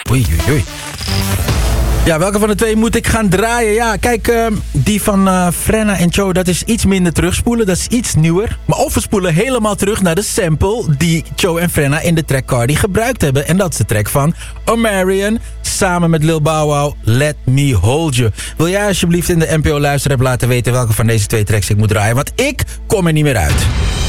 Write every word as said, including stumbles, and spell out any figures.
Oei, oei, oei. Ja, welke van de twee moet ik gaan draaien? Ja, kijk, uh, die van uh, Frenna en Cho, dat is iets minder terugspoelen. Dat is iets nieuwer. Maar of we spoelen helemaal terug naar de sample die Cho en Frenna in de track Cardi gebruikt hebben. En dat is de track van Omarion samen met Lil Bow Wow, Let Me Hold You. Wil jij alsjeblieft in de N P O Luisterapp laten weten welke van deze twee tracks ik moet draaien? Want ik kom er niet meer uit.